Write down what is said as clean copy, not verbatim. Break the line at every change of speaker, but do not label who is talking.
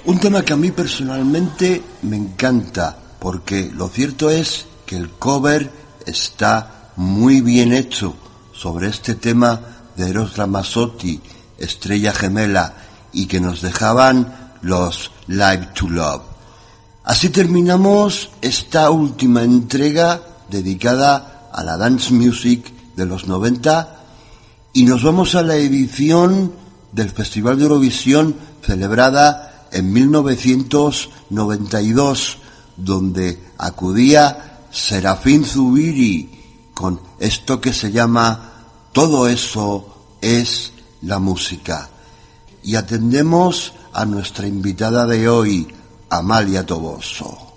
Un tema que a mí personalmente me encanta, porque lo cierto es que el cover está muy bien hecho sobre este tema de Eros Ramazzotti, Estrella Gemela, y que nos dejaban los Live to Love. Así terminamos esta última entrega dedicada a la dance music de los 90 y nos vamos a la edición del Festival de Eurovisión celebrada en 1992, donde acudía Serafín Zubiri con esto que se llama Todo eso es la música. Y atendemos a nuestra invitada de hoy, Amalia Toboso.